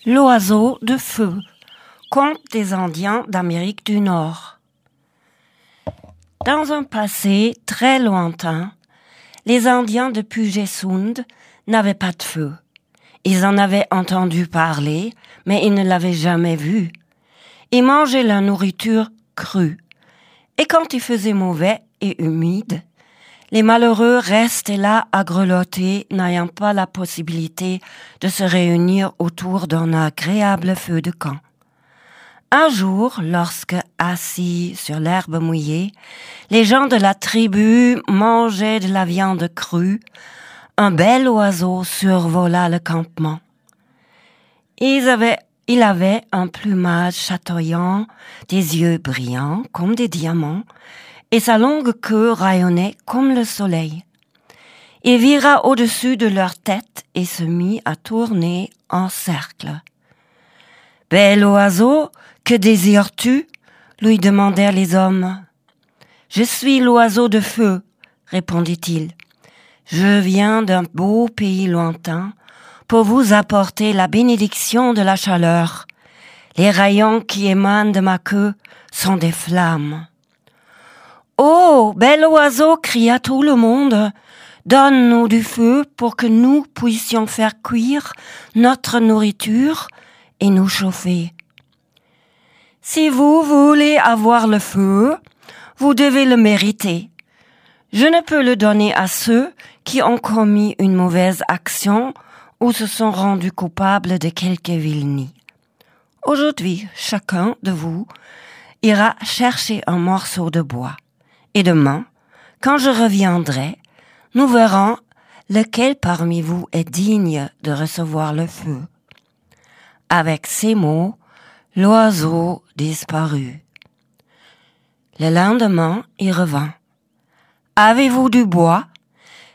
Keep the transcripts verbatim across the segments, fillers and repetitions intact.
L'oiseau de feu, conte des Indiens d'Amérique du Nord. Dans un passé très lointain, les Indiens de Puget Sound n'avaient pas de feu. Ils en avaient entendu parler, mais ils ne l'avaient jamais vu. Ils mangeaient la nourriture crue. Et quand il faisait mauvais et humide, les malheureux restaient là à grelotter, n'ayant pas la possibilité de se réunir autour d'un agréable feu de camp. Un jour, lorsque, assis sur l'herbe mouillée, les gens de la tribu mangeaient de la viande crue, un bel oiseau survola le campement. Ils avaient, il avait un plumage chatoyant, des yeux brillants comme des diamants, et sa longue queue rayonnait comme le soleil. Il vira au-dessus de leur tête et se mit à tourner en cercle. « Bel oiseau, que désires-tu » lui demandèrent les hommes. « Je suis l'oiseau de feu » répondit-il. « Je viens d'un beau pays lointain pour vous apporter la bénédiction de la chaleur. Les rayons qui émanent de ma queue sont des flammes. » « Oh, bel oiseau !» cria tout le monde. « Donne-nous du feu pour que nous puissions faire cuire notre nourriture et nous chauffer. »« Si vous voulez avoir le feu, vous devez le mériter. Je ne peux le donner à ceux qui ont commis une mauvaise action ou se sont rendus coupables de quelque vilenie. Aujourd'hui, chacun de vous ira chercher un morceau de bois. Et demain, quand je reviendrai, nous verrons lequel parmi vous est digne de recevoir le feu. » Avec ces mots, l'oiseau disparut. Le lendemain, il revint. « Avez-vous du bois ?»« Oui, »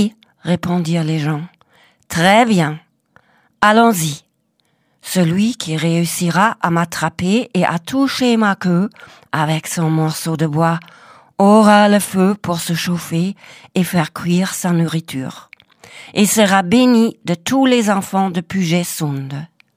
répondirent les gens. « Très bien. Allons-y. Celui qui réussira à m'attraper et à toucher ma queue avec son morceau de bois aura le feu pour se chauffer et faire cuire sa nourriture, et sera béni de tous les enfants de Puget Sound. »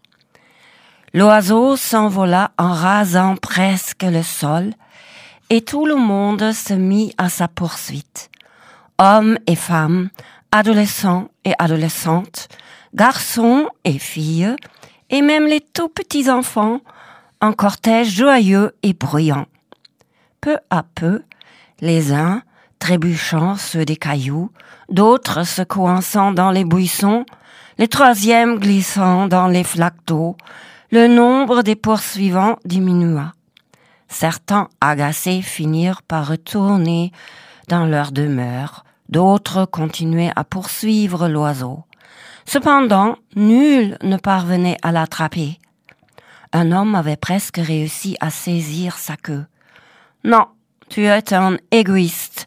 L'oiseau s'envola en rasant presque le sol, et tout le monde se mit à sa poursuite. Hommes et femmes, adolescents et adolescentes, garçons et filles, et même les tout petits enfants, en cortège joyeux et bruyant. Peu à peu, les uns trébuchant sur des cailloux, d'autres se coinçant dans les buissons, les troisièmes glissant dans les flaques d'eau, le nombre des poursuivants diminua. Certains, agacés, finirent par retourner dans leur demeure, d'autres continuaient à poursuivre l'oiseau. Cependant, nul ne parvenait à l'attraper. Un homme avait presque réussi à saisir sa queue. « Non, tu es un égoïste.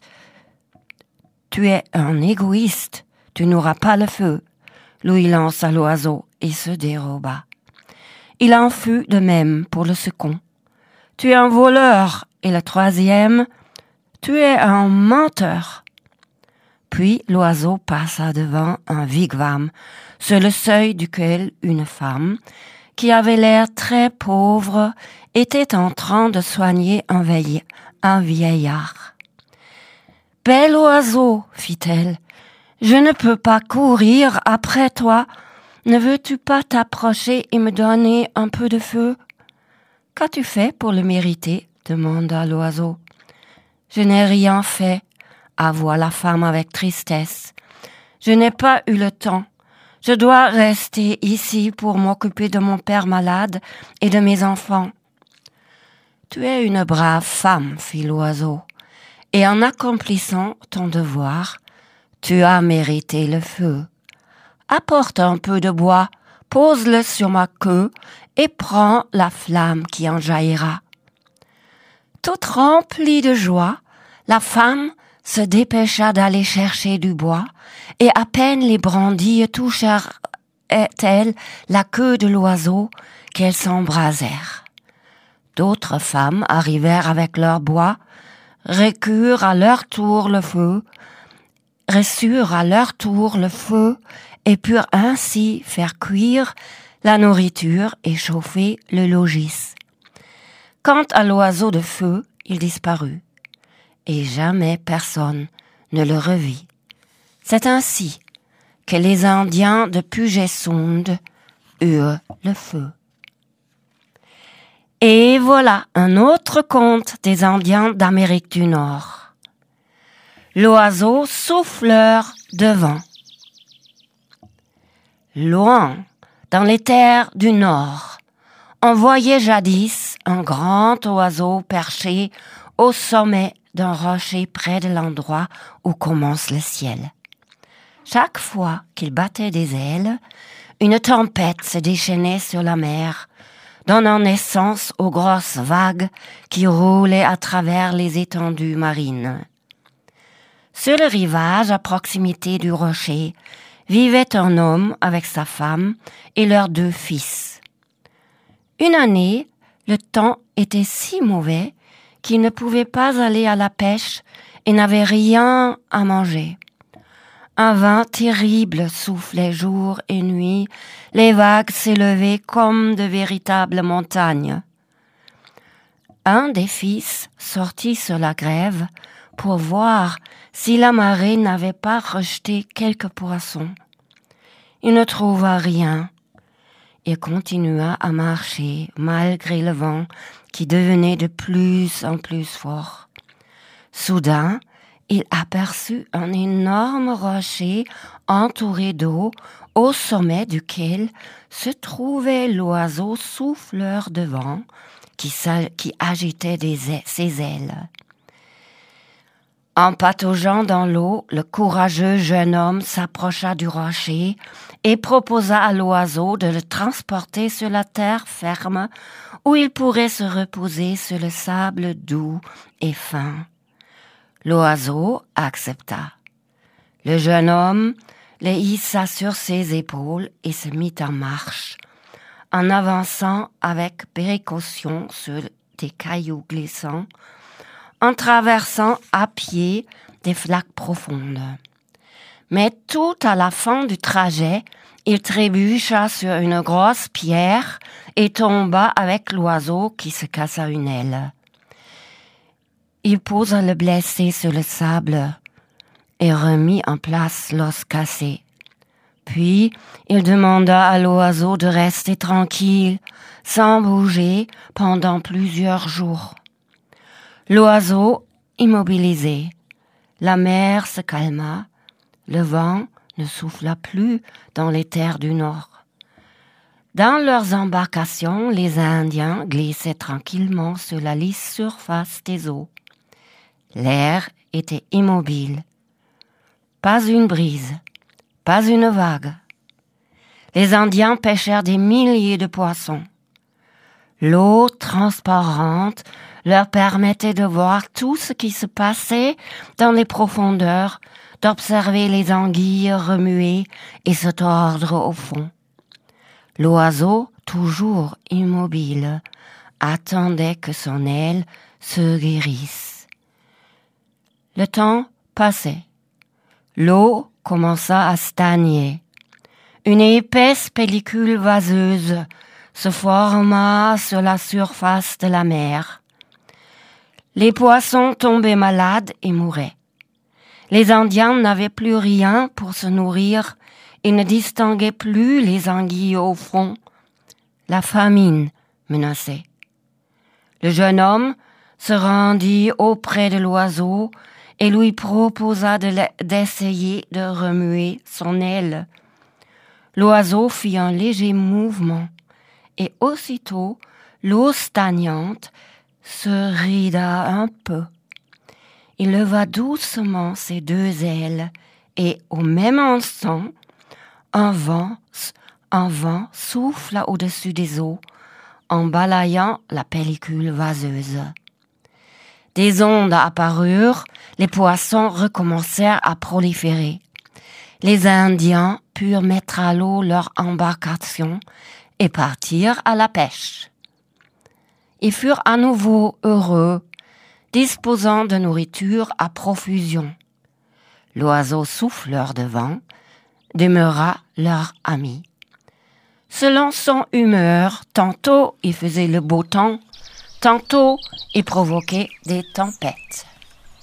Tu es un égoïste. Tu n'auras pas le feu. » lui lança l'oiseau et se déroba. Il en fut de même pour le second. « Tu es un voleur. » Et le troisième, « Tu es un menteur. » Puis l'oiseau passa devant un wigwam, sur le seuil duquel une femme, qui avait l'air très pauvre, était en train de soigner un, veille, un vieillard. « Bel oiseau, fit-elle, je ne peux pas courir après toi. Ne veux-tu pas t'approcher et me donner un peu de feu? »« Qu'as-tu fait pour le mériter ?» demanda l'oiseau. « Je n'ai rien fait, » avoua la femme avec tristesse. « Je n'ai pas eu le temps. Je dois rester ici pour m'occuper de mon père malade et de mes enfants. »« Tu es une brave femme, » fit l'oiseau, « et en accomplissant ton devoir, tu as mérité le feu. Apporte un peu de bois, pose-le sur ma queue et prends la flamme qui en jaillira. » Toute remplie de joie, la femme se dépêcha d'aller chercher du bois, et à peine les brandilles touchèrent-elles la queue de l'oiseau qu'elles s'embrasèrent. D'autres femmes arrivèrent avec leur bois, reçurent à leur tour le feu, reçurent à leur tour le feu et purent ainsi faire cuire la nourriture et chauffer le logis. Quant à l'oiseau de feu, il disparut, et jamais personne ne le revit. C'est ainsi que les Indiens de Puget Sound eurent le feu. Et voilà un autre conte des Indiens d'Amérique du Nord. L'oiseau souffleur de vent. Loin, dans les terres du Nord, on voyait jadis un grand oiseau perché au sommet d'un rocher près de l'endroit où commence le ciel. Chaque fois qu'il battait des ailes, une tempête se déchaînait sur la mer, donnant naissance aux grosses vagues qui roulaient à travers les étendues marines. Sur le rivage, à proximité du rocher, vivait un homme avec sa femme et leurs deux fils. Une année, le temps était si mauvais qu'ils ne pouvaient pas aller à la pêche et n'avaient rien à manger. Un vent terrible soufflait jour et nuit, les vagues s'élevaient comme de véritables montagnes. Un des fils sortit sur la grève pour voir si la marée n'avait pas rejeté quelques poissons. Il ne trouva rien. Il continua à marcher malgré le vent qui devenait de plus en plus fort. Soudain, il aperçut un énorme rocher entouré d'eau au sommet duquel se trouvait l'oiseau souffleur de vent qui, qui agitait des ailes, ses ailes. En pataugeant dans l'eau, le courageux jeune homme s'approcha du rocher et proposa à l'oiseau de le transporter sur la terre ferme où il pourrait se reposer sur le sable doux et fin. L'oiseau accepta. Le jeune homme le hissa sur ses épaules et se mit en marche, en avançant avec précaution sur des cailloux glissants, en traversant à pied des flaques profondes. Mais tout à la fin du trajet, il trébucha sur une grosse pierre et tomba avec l'oiseau qui se cassa une aile. Il posa le blessé sur le sable et remit en place l'os cassé. Puis, il demanda à l'oiseau de rester tranquille, sans bouger, pendant plusieurs jours. L'oiseau immobilisé. La mer se calma. Le vent ne souffla plus dans les terres du Nord. Dans leurs embarcations, les Indiens glissaient tranquillement sur la lisse surface des eaux. L'air était immobile. Pas une brise, pas une vague. Les Indiens pêchèrent des milliers de poissons. L'eau transparente leur permettait de voir tout ce qui se passait dans les profondeurs, d'observer les anguilles remuer et se tordre au fond. L'oiseau, toujours immobile, attendait que son aile se guérisse. Le temps passait. L'eau commença à stagner. Une épaisse pellicule vaseuse se forma sur la surface de la mer. Les poissons tombaient malades et mouraient. Les Indiens n'avaient plus rien pour se nourrir et ne distinguaient plus les anguilles au fond. La famine menaçait. Le jeune homme se rendit auprès de l'oiseau et lui proposa de d'essayer de remuer son aile. L'oiseau fit un léger mouvement et aussitôt l'eau stagnante se rida un peu. Il leva doucement ses deux ailes et au même instant, un vent, un vent souffla au-dessus des eaux en balayant la pellicule vaseuse. Des ondes apparurent, les poissons recommencèrent à proliférer. Les Indiens purent mettre à l'eau leur embarcation et partir à la pêche. Ils furent à nouveau heureux, disposant de nourriture à profusion. L'oiseau souffleur de vent demeura leur ami. Selon son humeur, tantôt il faisait le beau temps, tantôt il provoquait des tempêtes.